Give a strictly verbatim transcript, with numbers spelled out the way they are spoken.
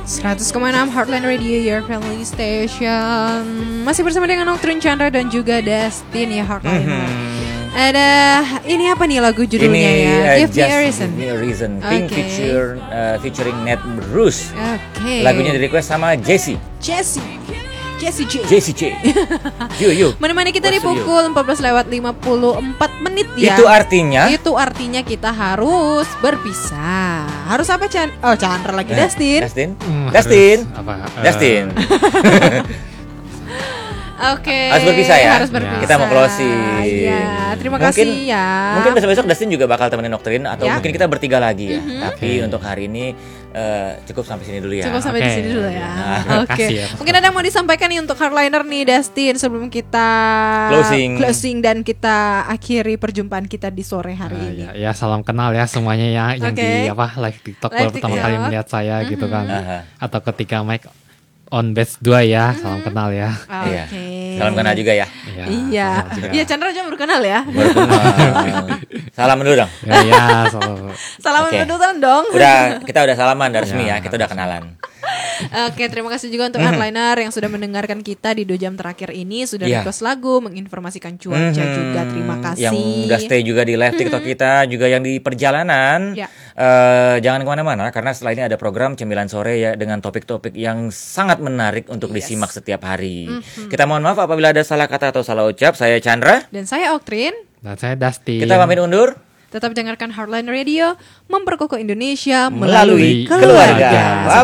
seratus koma enam Heartline Radio, your family station. Masih bersama dengan Octrin Chandra dan juga Destin ya Heartline. Mm-hmm. Ada ini apa nih lagu judulnya ini, ya? Uh, Give Me a Reason. Give Me a Reason. Pink Okay. feature, uh, featuring Ned Bruce. Oke. Okay. Lagunya di request sama Jessie. Jessie. Jessie J. Jessie J. Yuk yuk. Menemani kita di pukul empat belas lewat lima puluh empat menit ya. Itu artinya? Itu artinya kita harus berpisah. Harus apa Chan? Oh Chandra lagi, eh, Dustin. Dustin. Hmm, Dustin. Harus, apa? Uh, Dustin. Oke. Okay, harus berpisah ya. Harus berpisah. Kita mau closing. Ya, terima mungkin, kasih ya. Mungkin besok-besok Dustin juga bakal temenin Octrin atau ya. mungkin kita bertiga lagi ya. Mm-hmm. Tapi okay. untuk hari ini uh, cukup sampai sini dulu ya. Cukup sampai okay. di sini dulu ya. Nah, Oke. Okay. Ya, mungkin ada yang mau disampaikan nih untuk Heartliner nih Dustin sebelum kita closing, closing dan kita akhiri perjumpaan kita di sore hari uh, ini. Ya, ya salam kenal ya semuanya ya yang okay. di apa live TikTok live baru pertama TikTok. kali melihat saya mm-hmm. gitu kan. Uh-huh. Atau ketika mic on batch dua ya, mm-hmm. salam kenal ya. Oke. Okay. Salam kenal juga ya. Iya. Iya, Chandra aja baru kenal ya. Baru kenal. Salam dulu dong. Ya, ya salam. Salam okay. dulu dong. Udah, kita udah salaman dari resmi ya, kita udah kenalan. Oke, terima kasih juga untuk Heartliner yang sudah mendengarkan kita di dua jam terakhir ini, sudah yeah. request lagu, menginformasikan cuaca mm-hmm. juga. Terima kasih. Yang udah stay juga di live TikTok mm-hmm. kita, juga yang di perjalanan. Yeah. Uh, jangan kemana-mana karena setelah ini ada program Cemilan Sore ya dengan topik-topik yang sangat menarik untuk yes. disimak setiap hari. Mm-hmm. Kita mohon maaf apabila ada salah kata atau salah ucap. Saya Chandra dan saya Octrin dan saya Dustin. Kita pamit undur. Tetap dengarkan Heartline Radio, memperkokoh Indonesia melalui keluarga. Bye